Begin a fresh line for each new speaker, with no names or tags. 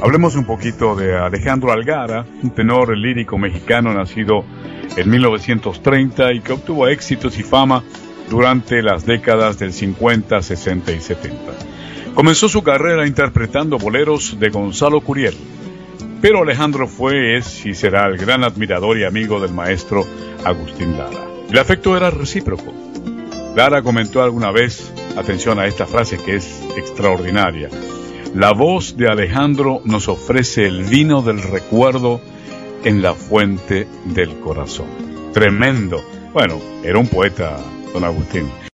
Hablemos un poquito de Alejandro Algarra, un tenor lírico mexicano nacido en 1930 y que obtuvo éxitos y fama durante las décadas del 50, 60 y 70. Comenzó su carrera interpretando boleros de Gonzalo Curiel, pero Alejandro fue, es y será el gran admirador y amigo del maestro Agustín Lara. El afecto era recíproco. Lara comentó alguna vez, atención a esta frase que es extraordinaria: la voz de Alejandro nos ofrece el vino del recuerdo en la fuente del corazón. Tremendo. Bueno, era un poeta, don Agustín.